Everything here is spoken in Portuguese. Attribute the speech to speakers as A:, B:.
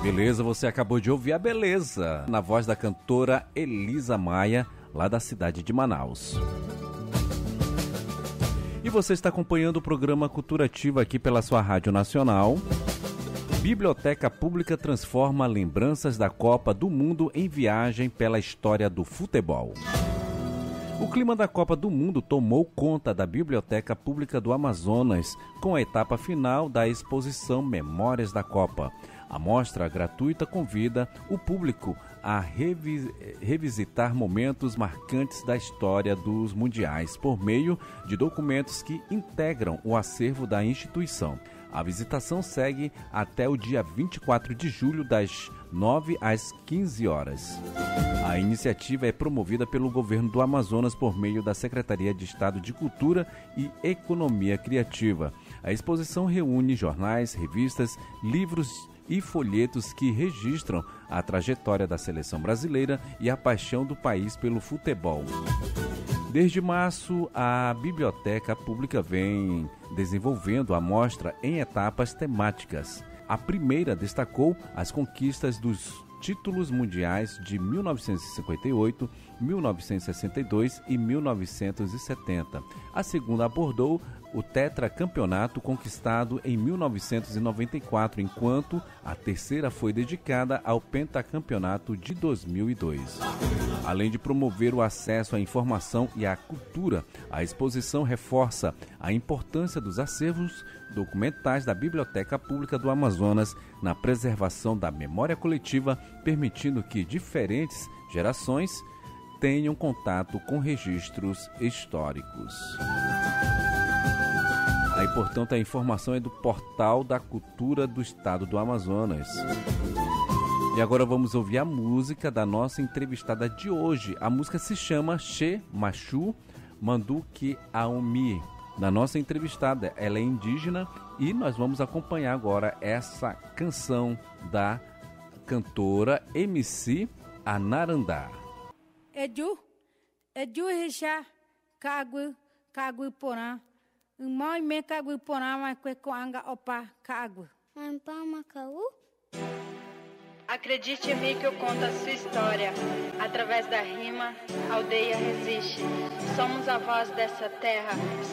A: Beleza, você acabou de ouvir a Beleza, na voz da cantora Elisa Maia, lá da cidade de Manaus. E você está acompanhando o programa Cultura Ativa aqui pela sua Rádio Nacional. Biblioteca Pública transforma lembranças da Copa do Mundo em viagem pela história do futebol. O clima da Copa do Mundo tomou conta da Biblioteca Pública do Amazonas com a etapa final da exposição Memórias da Copa. A mostra gratuita convida o público a revisitar momentos marcantes da história dos mundiais por meio de documentos que integram o acervo da instituição. A visitação segue até o dia 24 de julho, das 9 às 15 horas. A iniciativa é promovida pelo governo do Amazonas por meio da Secretaria de Estado de Cultura e Economia Criativa. A exposição reúne jornais, revistas, livros e folhetos que registram a trajetória da seleção brasileira e a paixão do país pelo futebol. Desde março, a Biblioteca Pública vem desenvolvendo a mostra em etapas temáticas. A primeira destacou as conquistas dos títulos mundiais de 1958, 1962 e 1970. A segunda abordou o tetracampeonato conquistado em 1994, enquanto a terceira foi dedicada ao pentacampeonato de 2002. Além de promover o acesso à informação e à cultura, a exposição reforça a importância dos acervos documentais da Biblioteca Pública do Amazonas na preservação da memória coletiva, permitindo que diferentes gerações tenham contato com registros históricos. Aí, portanto, a informação é do Portal da Cultura do Estado do Amazonas. E agora vamos ouvir a música da nossa entrevistada de hoje. A música se chama Che Machu Manduki Aumi. Da nossa entrevistada, ela é indígena e nós vamos acompanhar agora essa canção da cantora MC Anarandá.
B: Edu Recha, Cagui Porã. Mãe me Cagui Porã, mas Coanga Opa Cagui.
C: Acredite em mim que eu conto a sua história. Através da rima, a aldeia resiste. Somos a voz dessa terra.